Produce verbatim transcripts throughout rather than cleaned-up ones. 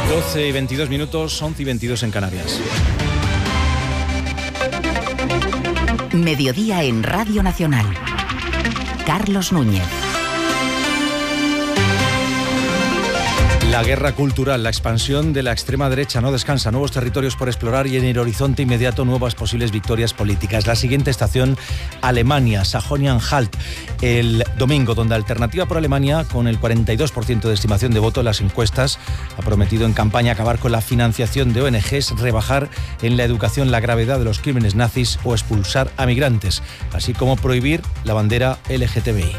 doce y veintidós minutos, once y veintidós en Canarias. Mediodía en Radio Nacional. Carlos Núñez. La guerra cultural, la expansión de la extrema derecha no descansa, nuevos territorios por explorar y en el horizonte inmediato nuevas posibles victorias políticas. La siguiente estación, Alemania, Sajonia-Anhalt, el domingo, donde Alternativa por Alemania, con el cuarenta y dos por ciento de estimación de voto en las encuestas, ha prometido en campaña acabar con la financiación de O N Ges, rebajar en la educación la gravedad de los crímenes nazis o expulsar a migrantes, así como prohibir la bandera L G T B I.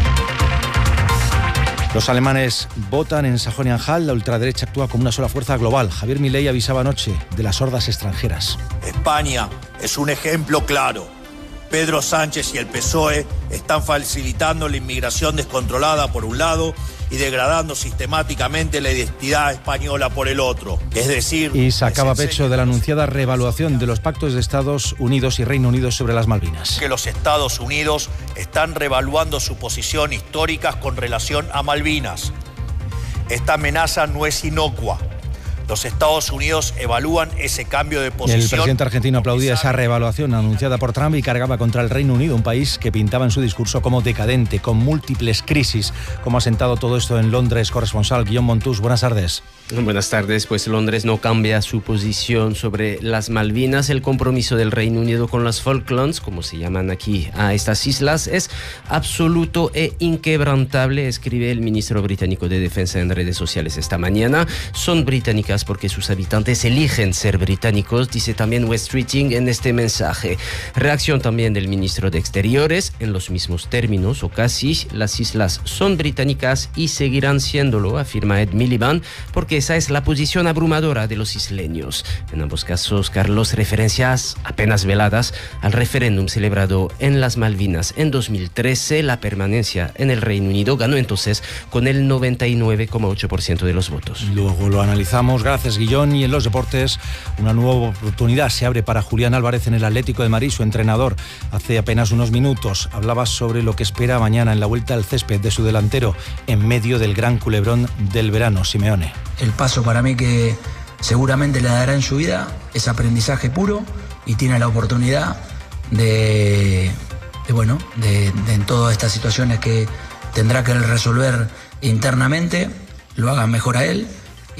Los alemanes votan en Sajonia-Anhalt, la ultraderecha actúa como una sola fuerza global. Javier Milei avisaba anoche de las hordas extranjeras. España es un ejemplo claro. Pedro Sánchez y el P S O E están facilitando la inmigración descontrolada por un lado y degradando sistemáticamente la identidad española por el otro. Es decir... Y sacaba pecho de la anunciada reevaluación de los pactos de Estados Unidos y Reino Unido sobre las Malvinas. Que los Estados Unidos están reevaluando su posición histórica con relación a Malvinas. Esta amenaza no es inocua. Los Estados Unidos evalúan ese cambio de posición. El presidente argentino aplaudía esa reevaluación anunciada por Trump y cargaba contra el Reino Unido, un país que pintaba en su discurso como decadente, con múltiples crisis. ¿Cómo ha sentado todo esto en Londres? Corresponsal Guillaume Montús, buenas tardes. Buenas tardes. Pues Londres no cambia su posición sobre las Malvinas. El compromiso del Reino Unido con las Falklands, como se llaman aquí a estas islas, es absoluto e inquebrantable, escribe el ministro británico de Defensa en redes sociales esta mañana. Son británicas porque sus habitantes eligen ser británicos, dice también West Streeting en este mensaje. Reacción también del ministro de Exteriores, en los mismos términos o casi. Las islas son británicas y seguirán siéndolo, afirma Ed Miliband, porque esa es la posición abrumadora de los isleños. En ambos casos, Carlos, referencias apenas veladas al referéndum celebrado en las Malvinas en dos mil trece. La permanencia en el Reino Unido ganó entonces con el noventa y nueve coma ocho por ciento de los votos. Luego lo analizamos. Gracias, Guillón. Y en los deportes, una nueva oportunidad se abre para Julián Álvarez en el Atlético de Madrid. Su entrenador, hace apenas unos minutos, hablaba sobre lo que espera mañana en la vuelta al césped de su delantero en medio del gran culebrón del verano, Simeone. El paso para mí que seguramente le dará en su vida es aprendizaje puro y tiene la oportunidad de, de bueno, de, de en todas estas situaciones que tendrá que resolver internamente, lo haga mejor a él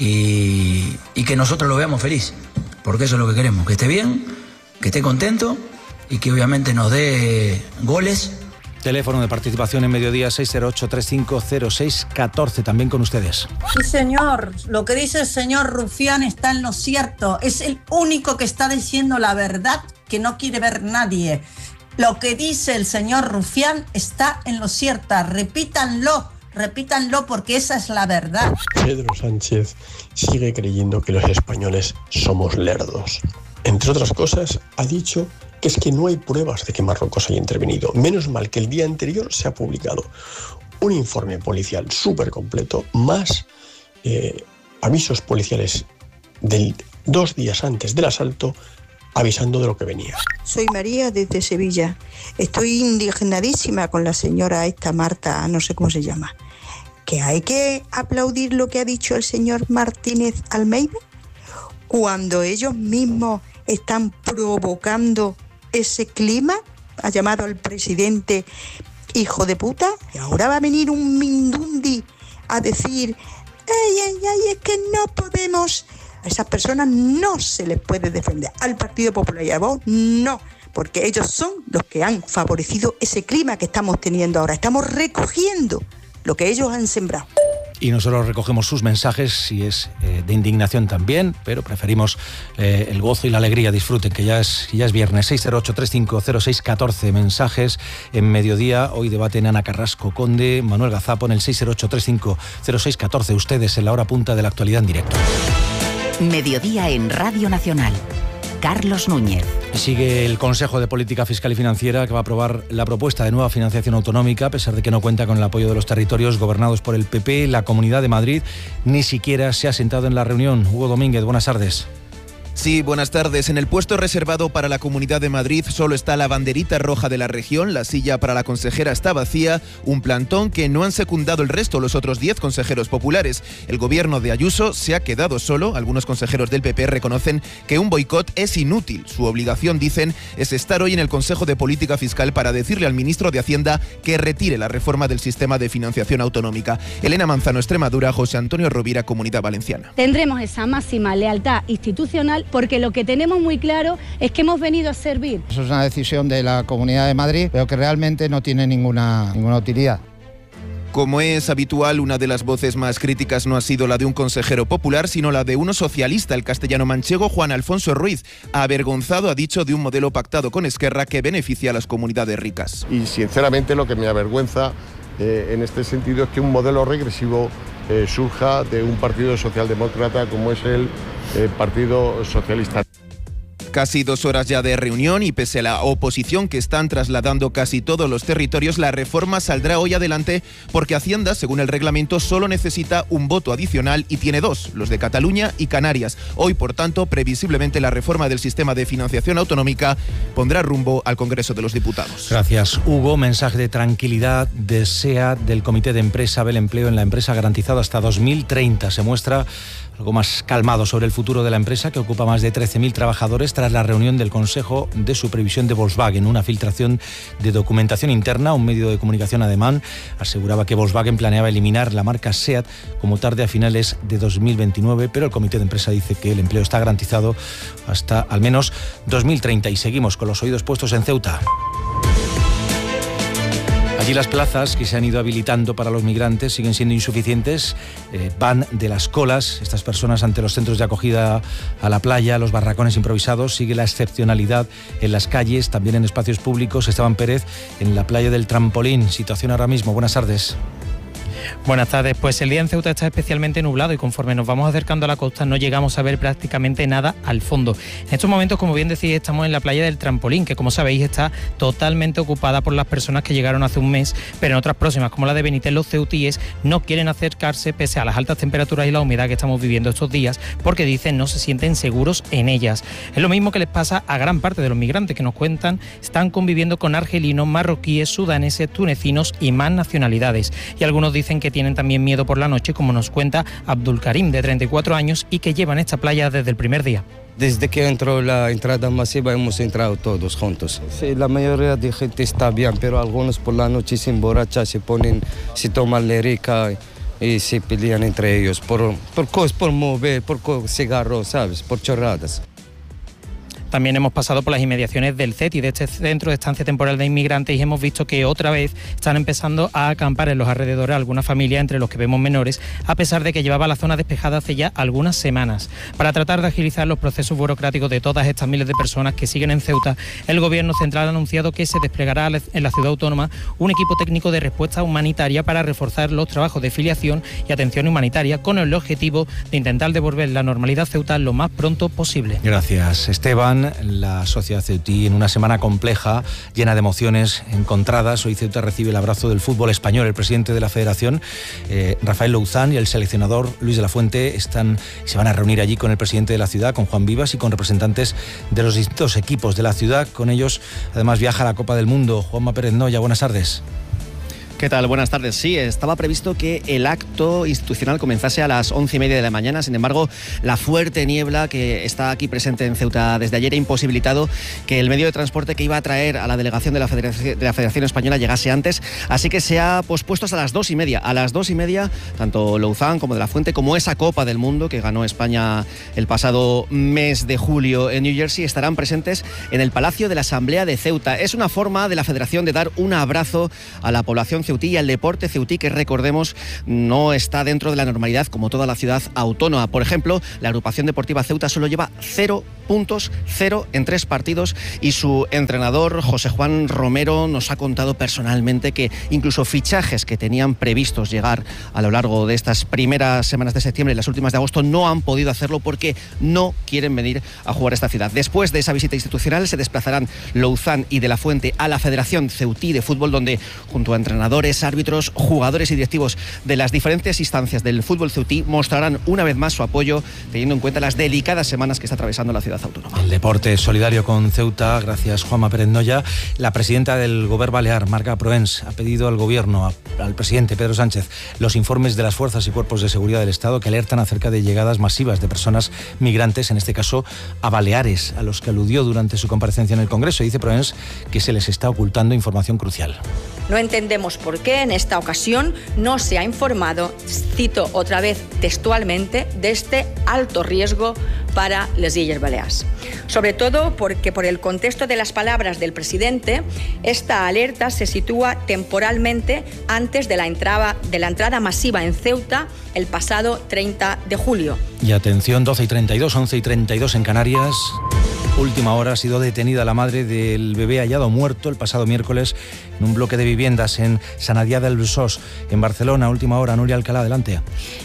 y, y que nosotros lo veamos feliz, porque eso es lo que queremos, que esté bien, que esté contento y que obviamente nos dé goles. Teléfono de participación en Mediodía seis cero ocho, tres cinco cero seis uno cuatro, también con ustedes. Sí, señor, lo que dice el señor Rufián está en lo cierto. Es el único que está diciendo la verdad que no quiere ver nadie. Lo que dice el señor Rufián está en lo cierto. Repítanlo, repítanlo porque esa es la verdad. Pedro Sánchez sigue creyendo que los españoles somos lerdos. Entre otras cosas, ha dicho que es que no hay pruebas de que Marruecos haya intervenido. Menos mal que el día anterior se ha publicado un informe policial súper completo, más eh, avisos policiales del, dos días antes del asalto, avisando de lo que venía. Soy María desde Sevilla. Estoy indignadísima con la señora esta Marta, no sé cómo se llama. ¿Que hay que aplaudir lo que ha dicho el señor Martínez Almeida? Cuando ellos mismos están provocando ese clima, ha llamado al presidente hijo de puta, y ahora va a venir un Mindundi a decir, ay, ay, ay, es que no podemos. A esas personas no se les puede defender. Al Partido Popular y a vos, no, porque ellos son los que han favorecido ese clima que estamos teniendo ahora. Estamos recogiendo lo que ellos han sembrado. Y nosotros recogemos sus mensajes, si es eh, de indignación también, pero preferimos eh, el gozo y la alegría. Disfruten, que ya es, ya es viernes. Seis cero ocho, tres cinco cero seis uno cuatro, mensajes en Mediodía. Hoy debaten Ana Carrasco Conde, Manuel Gazapo en el seis cero ocho, tres cinco cero seis uno cuatro. Ustedes en la hora punta de la actualidad en directo. Mediodía en Radio Nacional. Carlos Núñez. Sigue el Consejo de Política Fiscal y Financiera, que va a aprobar la propuesta de nueva financiación autonómica, a pesar de que no cuenta con el apoyo de los territorios gobernados por el P P. La Comunidad de Madrid ni siquiera se ha sentado en la reunión. Hugo Domínguez, buenas tardes. Sí, buenas tardes. En el puesto reservado para la Comunidad de Madrid solo está la banderita roja de la región, la silla para la consejera está vacía, un plantón que no han secundado el resto, los otros diez consejeros populares. El gobierno de Ayuso se ha quedado solo. Algunos consejeros del P P reconocen que un boicot es inútil. Su obligación, dicen, es estar hoy en el Consejo de Política Fiscal para decirle al ministro de Hacienda que retire la reforma del sistema de financiación autonómica. Elena Manzano, Extremadura, José Antonio Rovira, Comunidad Valenciana. Tendremos esa máxima lealtad institucional porque lo que tenemos muy claro es que hemos venido a servir. Eso es una decisión de la Comunidad de Madrid, pero que realmente no tiene ninguna, ninguna utilidad. Como es habitual, una de las voces más críticas no ha sido la de un consejero popular, sino la de uno socialista, el castellano-manchego Juan Alfonso Ruiz. Avergonzado, ha dicho, de un modelo pactado con Esquerra que beneficia a las comunidades ricas. Y sinceramente lo que me avergüenza eh, en este sentido es que un modelo regresivo eh, surja de un partido socialdemócrata como es el eh, Partido Socialista. Casi dos horas ya de reunión y pese a la oposición que están trasladando casi todos los territorios, la reforma saldrá hoy adelante porque Hacienda, según el reglamento, solo necesita un voto adicional y tiene dos, los de Cataluña y Canarias. Hoy, por tanto, previsiblemente la reforma del sistema de financiación autonómica pondrá rumbo al Congreso de los Diputados. Gracias, Hugo. Mensaje de tranquilidad de SEAT, del Comité de Empresa, ve el empleo en la empresa garantizado hasta dos mil treinta. Se muestra algo más calmado sobre el futuro de la empresa, que ocupa más de trece mil trabajadores, tras la reunión del Consejo de Supervisión de Volkswagen. Una filtración de documentación interna, un medio de comunicación alemán aseguraba que Volkswagen planeaba eliminar la marca SEAT como tarde a finales de dos mil veintinueve, pero el Comité de Empresa dice que el empleo está garantizado hasta al menos dos mil treinta. Y seguimos con los oídos puestos en Ceuta. Allí las plazas que se han ido habilitando para los migrantes siguen siendo insuficientes, eh, van de las colas estas personas ante los centros de acogida a la playa, los barracones improvisados. Sigue la excepcionalidad en las calles, también en espacios públicos. Esteban Pérez, en la playa del Trampolín, situación ahora mismo. Buenas tardes. Buenas tardes. Pues el día en Ceuta está especialmente nublado y conforme nos vamos acercando a la costa no llegamos a ver prácticamente nada al fondo. En estos momentos, como bien decís, estamos en la playa del Trampolín, que como sabéis está totalmente ocupada por las personas que llegaron hace un mes, pero en otras próximas, como la de Benítez, los ceutíes no quieren acercarse pese a las altas temperaturas y la humedad que estamos viviendo estos días, porque dicen no se sienten seguros en ellas. Es lo mismo que les pasa a gran parte de los migrantes que nos cuentan, están conviviendo con argelinos, marroquíes, sudaneses, tunecinos y más nacionalidades. Y algunos dicen que tienen también miedo por la noche, como nos cuenta Abdul Karim, de treinta y cuatro años, y que llevan esta playa desde el primer día. Desde que entró la entrada masiva hemos entrado todos juntos. Sí, la mayoría de gente está bien, pero algunos por la noche se emborrachan, se ponen, se toman lérica y se pelean entre ellos por, por cosas, por mover, por cigarros, ¿sabes? Por chorradas. También hemos pasado por las inmediaciones del C E T I, de este Centro de Estancia Temporal de Inmigrantes, y hemos visto que otra vez están empezando a acampar en los alrededores algunas familias, entre los que vemos menores, a pesar de que llevaba la zona despejada hace ya algunas semanas. Para tratar de agilizar los procesos burocráticos de todas estas miles de personas que siguen en Ceuta, el Gobierno central ha anunciado que se desplegará en la ciudad autónoma un equipo técnico de respuesta humanitaria para reforzar los trabajos de filiación y atención humanitaria, con el objetivo de intentar devolver la normalidad a Ceuta lo más pronto posible. Gracias, Esteban. La sociedad ceutí, en una semana compleja, llena de emociones encontradas. Hoy Ceuta recibe el abrazo del fútbol español. El presidente de la Federación, eh, Rafael Louzán, y el seleccionador Luis de la Fuente están, se van a reunir allí con el presidente de la ciudad, con Juan Vivas, y con representantes de los distintos equipos de la ciudad. Con ellos, además, viaja a la Copa del Mundo. Juanma Pérez Noya, buenas tardes. ¿Qué tal? Buenas tardes. Sí, estaba previsto que el acto institucional comenzase a las once y media de la mañana. Sin embargo, la fuerte niebla que está aquí presente en Ceuta desde ayer ha imposibilitado que el medio de transporte que iba a traer a la delegación de la Federación, de la Federación Española llegase antes. Así que se ha pospuesto hasta las dos y media. A las dos y media, tanto Louzán como de la Fuente, como esa Copa del Mundo que ganó España el pasado mes de julio en New Jersey, estarán presentes en el Palacio de la Asamblea de Ceuta. Es una forma de la Federación de dar un abrazo a la población ceutí y al deporte ceutí, que recordemos no está dentro de la normalidad como toda la ciudad autónoma. Por ejemplo, la agrupación deportiva Ceuta solo lleva cero puntos, cero en tres partidos, y su entrenador José Juan Romero nos ha contado personalmente que incluso fichajes que tenían previstos llegar a lo largo de estas primeras semanas de septiembre y las últimas de agosto no han podido hacerlo porque no quieren venir a jugar a esta ciudad. Después de esa visita institucional se desplazarán Louzán y de la Fuente a la Federación Ceutí de Fútbol, donde junto a entrenador entrenadores, árbitros, jugadores y directivos de las diferentes instancias del fútbol ceutí mostrarán una vez más su apoyo, teniendo en cuenta las delicadas semanas que está atravesando la ciudad autónoma. El deporte solidario con Ceuta, gracias Juanma Pérez Noya. La presidenta del Gobierno Balear, Marga Proens, ha pedido al gobierno, al presidente Pedro Sánchez, los informes de las fuerzas y cuerpos de seguridad del Estado que alertan acerca de llegadas masivas de personas migrantes, en este caso a Baleares, a los que aludió durante su comparecencia en el Congreso. Dice Proens que se les está ocultando información crucial. No entendemos por qué en esta ocasión no se ha informado, cito otra vez textualmente, de este alto riesgo para las Illes Baleares. Sobre todo porque por el contexto de las palabras del presidente, esta alerta se sitúa temporalmente antes de la entrada, de la entrada masiva en Ceuta el pasado treinta de julio. Y atención, doce y treinta y dos, once y treinta y dos en Canarias. Última hora, ha sido detenida la madre del bebé hallado muerto el pasado miércoles en un bloque de viviendas en Sant Adrià del Besòs, en Barcelona. Última hora, Nuria Alcalá, adelante.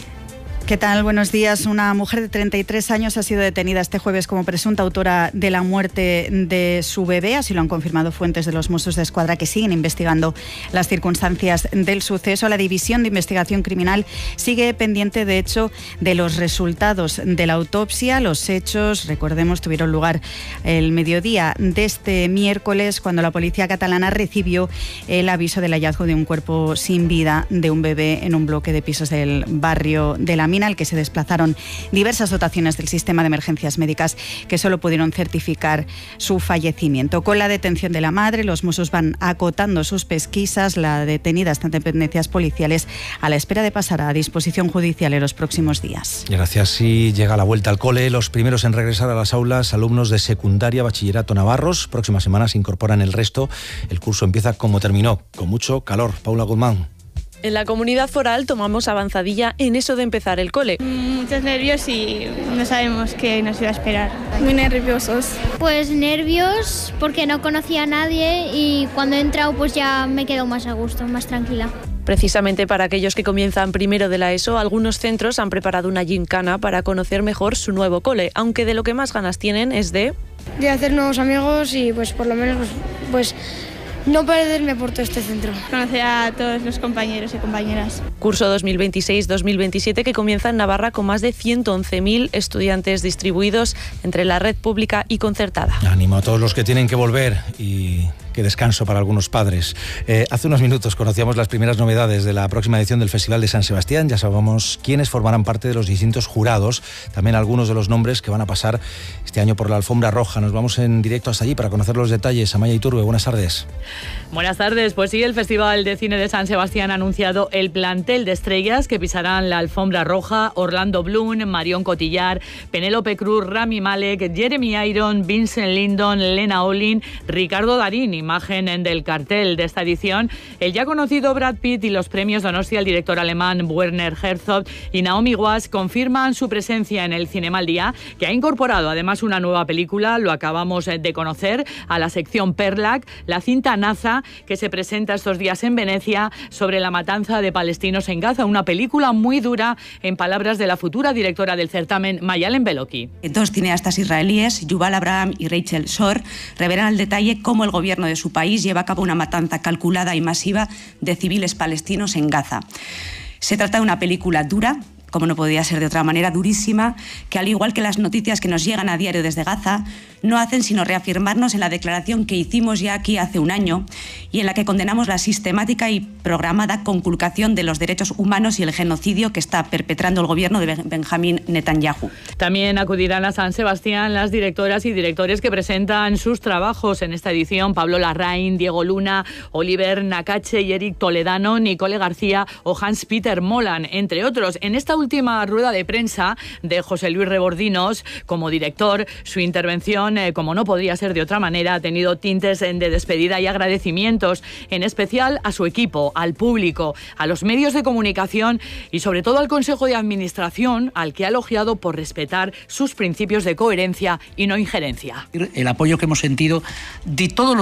¿Qué tal? Buenos días. Una mujer de treinta y tres años ha sido detenida este jueves como presunta autora de la muerte de su bebé. Así lo han confirmado fuentes de los Mossos d'Esquadra, que siguen investigando las circunstancias del suceso. La División de Investigación Criminal sigue pendiente, de hecho, de los resultados de la autopsia. Los hechos, recordemos, tuvieron lugar el mediodía de este miércoles, cuando la policía catalana recibió el aviso del hallazgo de un cuerpo sin vida de un bebé en un bloque de pisos del barrio de la Mina, al que se desplazaron diversas dotaciones del sistema de emergencias médicas que solo pudieron certificar su fallecimiento. Con la detención de la madre, los Mossos van acotando sus pesquisas. La detenida está en dependencias policiales a la espera de pasar a disposición judicial en los próximos días. Gracias. Y llega la vuelta al cole. Los primeros en regresar a las aulas, alumnos de secundaria, bachillerato Navarros. Próxima semana se incorporan el resto. El curso empieza como terminó, con mucho calor. Paula Guzmán. En la comunidad foral tomamos avanzadilla en eso de empezar el cole. Muchos nervios y no sabemos qué nos iba a esperar. Muy nerviosos. Pues nervios porque no conocía a nadie y cuando he entrado pues ya me quedo más a gusto, más tranquila. Precisamente para aquellos que comienzan primero de la ESO, algunos centros han preparado una gincana para conocer mejor su nuevo cole, aunque de lo que más ganas tienen es de... De hacer nuevos amigos y pues por lo menos pues... pues no perderme por todo este centro. Conocer a todos los compañeros y compañeras. Curso dos mil veintiséis dos mil veintisiete que comienza en Navarra con más de ciento once mil estudiantes distribuidos entre la red pública y concertada. Ánimo a todos los que tienen que volver y... qué descanso para algunos padres. Eh, hace unos minutos conocíamos las primeras novedades de la próxima edición del Festival de San Sebastián. Ya sabemos quiénes formarán parte de los distintos jurados, también algunos de los nombres que van a pasar este año por la alfombra roja. Nos vamos en directo hasta allí para conocer los detalles. Amaya Iturbe, buenas tardes. Buenas tardes. Pues sí, el Festival de Cine de San Sebastián ha anunciado el plantel de estrellas que pisarán la alfombra roja: Orlando Bloom, Marion Cotillard, Penélope Cruz, Rami Malek, Jeremy Irons, Vincent Lindon, Lena Olin, Ricardo Darín. Imagen del cartel de esta edición: el ya conocido Brad Pitt y los premios Donostia, el director alemán Werner Herzog y Naomi Watts confirman su presencia en el Cinema al Día, que ha incorporado además una nueva película, lo acabamos de conocer, a la sección Perlac, la cinta Naza, que se presenta estos días en Venecia sobre la matanza de palestinos en Gaza, una película muy dura, en palabras de la futura directora del certamen, Mayalen Beloki. Dos cineastas israelíes, Yuval Abraham y Rachel Shor, revelan al detalle cómo el gobierno de su país lleva a cabo una matanza calculada y masiva de civiles palestinos en Gaza. Se trata de una película dura, como no podía ser de otra manera, durísima, que al igual que las noticias que nos llegan a diario desde Gaza, no hacen sino reafirmarnos en la declaración que hicimos ya aquí hace un año y en la que condenamos la sistemática y programada conculcación de los derechos humanos y el genocidio que está perpetrando el gobierno de Benjamín Netanyahu. También acudirán a San Sebastián las directoras y directores que presentan sus trabajos en esta edición: Pablo Larraín, Diego Luna, Oliver Nakache y Eric Toledano, Nicole García o Hans-Peter Molan, entre otros. En esta última rueda de prensa de José Luis Rebordinos como director, su intervención, eh, como no podría ser de otra manera, ha tenido tintes de despedida y agradecimientos, en especial a su equipo, al público, a los medios de comunicación y sobre todo al Consejo de Administración, al que ha elogiado por respetar sus principios de coherencia y no injerencia. El apoyo que hemos sentido de todos los